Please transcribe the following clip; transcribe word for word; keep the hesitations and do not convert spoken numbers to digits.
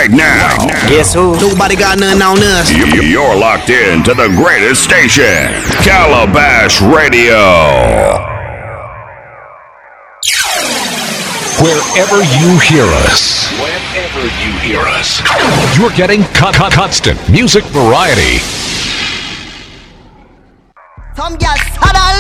right now. Guess who? Nobody got nothing on us. You- You're locked in to the greatest station, Calabash Radio. Wherever you hear us, whenever you hear us, you're getting con- con- constant music variety. Some gal saddle